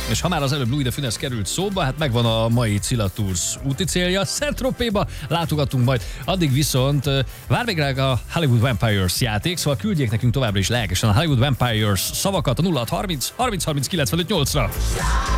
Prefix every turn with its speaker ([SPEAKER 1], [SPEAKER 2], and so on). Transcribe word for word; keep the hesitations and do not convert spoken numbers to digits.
[SPEAKER 1] És ha már az előbb Louis de Funès került szóba, hát megvan a mai Cilla Tours úti célja. Saint-Tropéba látogatunk majd. Addig viszont vár még rá a Hollywood Vampires játék, szóval küldjék nekünk továbbra is lelkesen a Hollywood Vampires szavakat a nulla hat harminc harminc harminc kilencvenöt nyolcra.